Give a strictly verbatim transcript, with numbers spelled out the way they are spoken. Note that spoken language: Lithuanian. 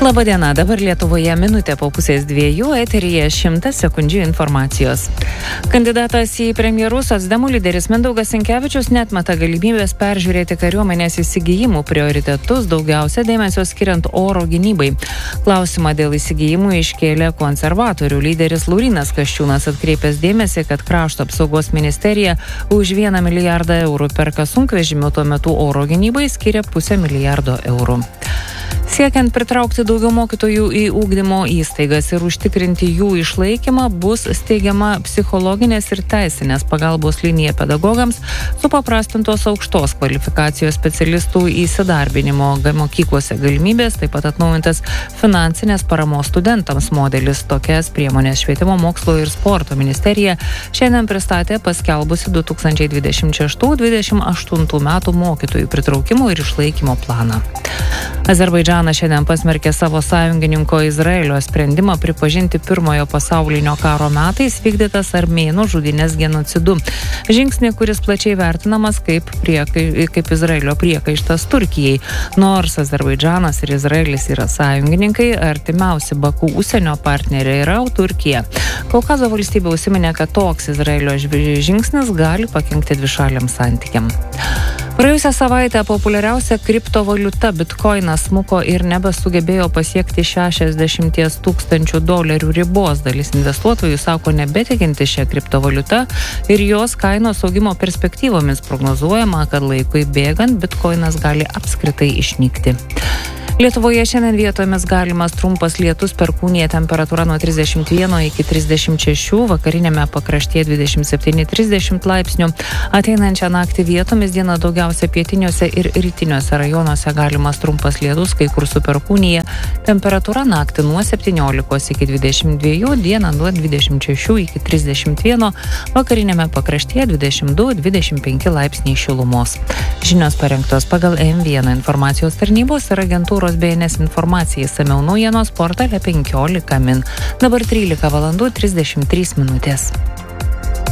Labadiena, dabar Lietuvoje minutė po pusės dviejų, eteryje šimtas sekundžių informacijos. Kandidatas į premjerus socdemų lyderis Mindaugas Sinkevičius neatmeta galimybės peržiūrėti kariuomenės įsigijimų prioritetus, daugiausia dėmesio skiriant oro gynybai. Klausimą dėl įsigijimų iškėlė konservatorių lyderis Laurynas Kasčiūnas, atkreipęs dėmesį, kad krašto apsaugos ministerija už vieną milijardą eurų perka sunkvežimių, tuo metu oro gynybai skiria pusę milijardo eurų. Siekiant pritraukti daugiau mokytojų į ugdymo įstaigas ir užtikrinti jų išlaikymą, bus steigiama psichologinės ir teisinės pagalbos linija pedagogams, supaprastintos aukštos kvalifikacijos specialistų įsidarbinimo mokyklose galimybės, taip pat atnaujintas finansinės paramos studentams modelis. Tokias priemonės Švietimo mokslo ir sporto ministerija šiandien pristatė paskelbusi du tūkstančiai dvidešimt šeštų dvidešimt aštuntų metų mokytojų pritraukimo ir išlaikymo planą. Azerbaidžanas šiandien pasmerkė savo sąjungininko Izraelio sprendimą pripažinti pirmojo pasaulinio karo metais vykdytas armėnų žudynės genocidu. Žingsnį, kuris plačiai vertinamas kaip, priekai, kaip Izraelio priekaištas Turkijai. Nors Azerbaidžanas ir Izraelis yra sąjungininkai, artimiausi Baku užsienio partneriai yra Turkija. Kaukazo valstybė užsiminė, kad toks Izraelio žingsnis gali pakenkti dvišaliams santykiam. Praėjusią savaitę populiariausia kriptovaliuta bitkoinas smuko ir nebesugebėjo pasiekti šešiasdešimt tūkstančių dolerių ribos. Dalis investuotojų sako nebetikinti šią kriptovaliutą ir jos kainos augimo perspektyvomis. Prognozuojama, kad laikui bėgant bitkoinas gali apskritai išnykti. Lietuvoje šiandien vietomis galimas trumpas lietus, perkūnija, temperatūra nuo trisdešimt vieno iki trisdešimt šešių, vakarinėme pakraštyje dvidešimt septyni trisdešimt laipsnių. Ateinančią naktį vietomis dieną daugiausia pietiniuose ir rytiniuose rajonuose galimas trumpas lietus, kai kur su perkūnija. Temperatūra naktį nuo septyniolikos iki dvidešimt dviejų, dieną nuo dvidešimt šešių iki trisdešimt vieno, vakarinėme pakraštyje dvidešimt du dvidešimt penki laipsniai šilumos. Žinios parengtos pagal M vieną informacijos tarnybos ir agentūros B N S informacija, išsamiau naujienos portale penkiolika min. Dabar trylika valandų trisdešimt trys minutės.